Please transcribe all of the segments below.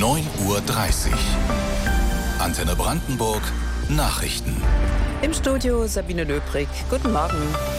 9:30 Uhr. Antenne Brandenburg Nachrichten. Im Studio Sabine Löbrig. Guten Morgen.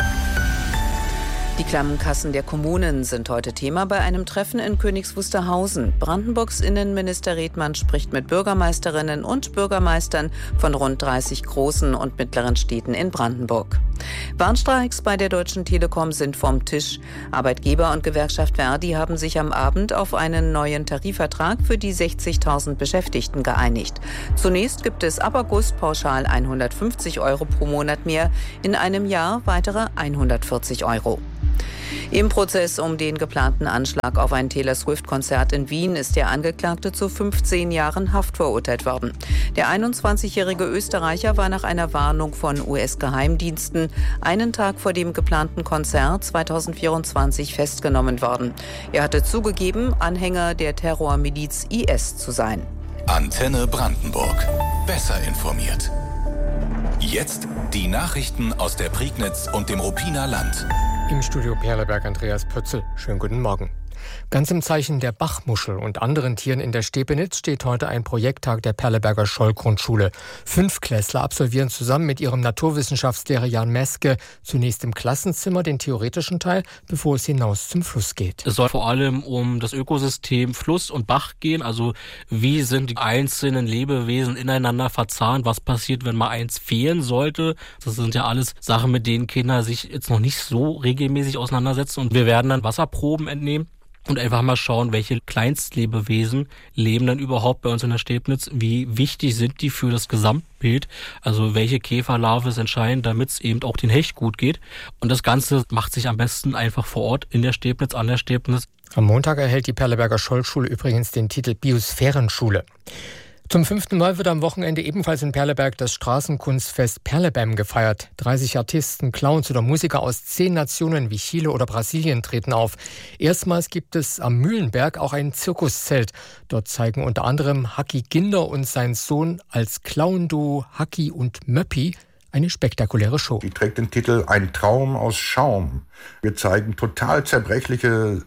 Die klammen Kassen der Kommunen sind heute Thema bei einem Treffen in Königs Wusterhausen. Brandenburgs Innenminister Redmann spricht mit Bürgermeisterinnen und Bürgermeistern von rund 30 großen und mittleren Städten in Brandenburg. Warnstreiks bei der Deutschen Telekom sind vom Tisch. Arbeitgeber und Gewerkschaft Verdi haben sich am Abend auf einen neuen Tarifvertrag für die 60.000 Beschäftigten geeinigt. Zunächst gibt es ab August pauschal 150 € pro Monat mehr, in einem Jahr weitere 140 €. Im Prozess um den geplanten Anschlag auf ein Taylor Swift-Konzert in Wien ist der Angeklagte zu 15 Jahren Haft verurteilt worden. Der 21-jährige Österreicher war nach einer Warnung von US-Geheimdiensten einen Tag vor dem geplanten Konzert 2024 festgenommen worden. Er hatte zugegeben, Anhänger der Terrormiliz IS zu sein. Antenne Brandenburg. Besser informiert. Jetzt die Nachrichten aus der Prignitz und dem Ruppiner Land. Im Studio Perleberg Andreas Pötzl. Schönen guten Morgen. Ganz im Zeichen der Bachmuschel und anderen Tieren in der Stepenitz steht heute ein Projekttag der Perleberger Scholl-Grundschule. 5 Klässler absolvieren zusammen mit ihrem Naturwissenschaftslehrer Jan Meske zunächst im Klassenzimmer den theoretischen Teil, bevor es hinaus zum Fluss geht. Es soll vor allem um das Ökosystem Fluss und Bach gehen, also wie sind die einzelnen Lebewesen ineinander verzahnt, was passiert, wenn mal eins fehlen sollte. Das sind ja alles Sachen, mit denen Kinder sich jetzt noch nicht so regelmäßig auseinandersetzen, und wir werden dann Wasserproben entnehmen und einfach mal schauen, welche Kleinstlebewesen leben denn überhaupt bei uns in der Stepenitz, wie wichtig sind die für das Gesamtbild, also welche Käferlarve ist entscheidend, damit es eben auch den Hecht gut geht. Und das Ganze macht sich am besten einfach vor Ort in der Stepenitz, an der Stepenitz. Am Montag erhält die Perleberger Schollschule übrigens den Titel Biosphärenschule. Zum 5. Mal wird am Wochenende ebenfalls in Perleberg das Straßenkunstfest Perlebam gefeiert. 30 Artisten, Clowns oder Musiker aus 10 Nationen wie Chile oder Brasilien treten auf. Erstmals gibt es am Mühlenberg auch ein Zirkuszelt. Dort zeigen unter anderem Haki Ginder und sein Sohn als Clown-Duo Haki und Möppi eine spektakuläre Show. Die trägt den Titel Ein Traum aus Schaum. Wir zeigen total zerbrechliche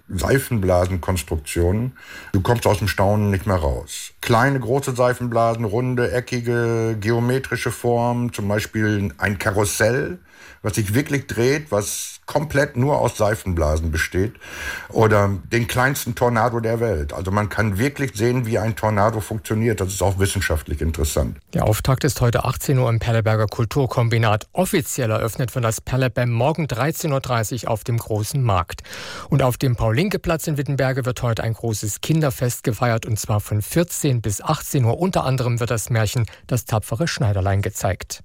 Seifenblasenkonstruktionen. Du kommst aus dem Staunen nicht mehr raus. Kleine, große Seifenblasen, runde, eckige, geometrische Formen, zum Beispiel ein Karussell, was sich wirklich dreht, was komplett nur aus Seifenblasen besteht, oder den kleinsten Tornado der Welt. Also man kann wirklich sehen, wie ein Tornado funktioniert. Das ist auch wissenschaftlich interessant. Der Auftakt ist heute 18 Uhr im Perleberger Kulturkombinat. Offiziell eröffnet wird das Perlebam morgen 13.30 Uhr auf dem Großen Markt. Und auf dem Paul-Lincke-Platz in Wittenberge wird heute ein großes Kinderfest gefeiert, und zwar von 14 bis 18 Uhr. Unter anderem wird das Märchen Das tapfere Schneiderlein gezeigt.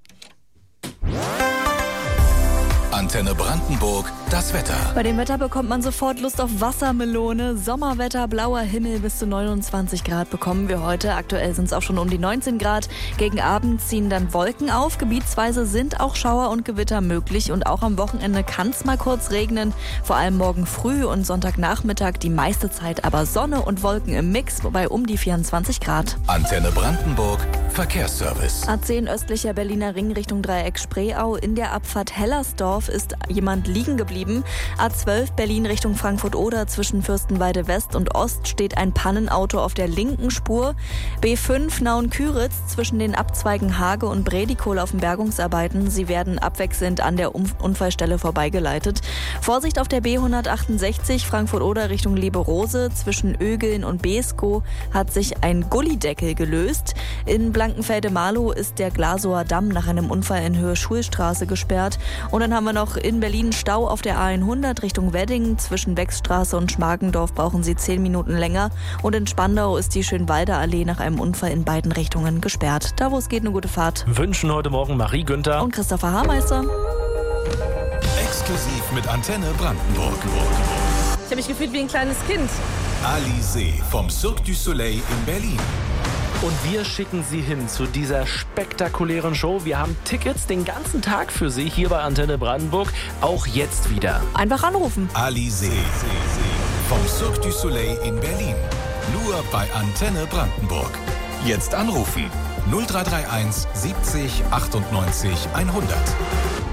Antenne Brandenburg, das Wetter. Bei dem Wetter bekommt man sofort Lust auf Wassermelone. Sommerwetter, blauer Himmel, bis zu 29 Grad bekommen wir heute. Aktuell sind es auch schon um die 19 Grad. Gegen Abend ziehen dann Wolken auf. Gebietsweise sind auch Schauer und Gewitter möglich. Und auch am Wochenende kann es mal kurz regnen. Vor allem morgen früh und Sonntagnachmittag die meiste Zeit aber Sonne und Wolken im Mix, wobei um die 24 Grad. Antenne Brandenburg, Verkehrsservice. A10 östlicher Berliner Ring Richtung Dreieck Spreeau. In der Abfahrt Hellersdorf ist jemand liegen geblieben. A12 Berlin Richtung Frankfurt-Oder zwischen Fürstenwalde West und Ost steht ein Pannenauto auf der linken Spur. B5 Nauen-Küritz zwischen den Abzweigen Hage und Bredikohl auf den Bergungsarbeiten. Sie werden abwechselnd an der Unfallstelle vorbeigeleitet. Vorsicht auf der B168 Frankfurt-Oder Richtung Lieberose zwischen Ögeln und Beeskow hat sich ein Gullideckel gelöst. In Blankenfelde-Marlow ist der Glasower Damm nach einem Unfall in Höhe Schulstraße gesperrt. Und dann haben wir noch in Berlin Stau auf der A100 Richtung Wedding. Zwischen Wechsstraße und Schmargendorf brauchen Sie 10 Minuten länger. Und in Spandau ist die Schönwalder Allee nach einem Unfall in beiden Richtungen gesperrt. Da, wo es geht, eine gute Fahrt. Wünschen heute Morgen Marie Günther und Christopher Haarmeister. Exklusiv mit Antenne Brandenburg. Ich habe mich gefühlt wie ein kleines Kind. Alizé vom Cirque du Soleil in Berlin. Und wir schicken Sie hin zu dieser spektakulären Show. Wir haben Tickets den ganzen Tag für Sie hier bei Antenne Brandenburg. Auch jetzt wieder. Einfach anrufen. Alizé vom Cirque du Soleil in Berlin. Nur bei Antenne Brandenburg. Jetzt anrufen. 0331 70 98 100.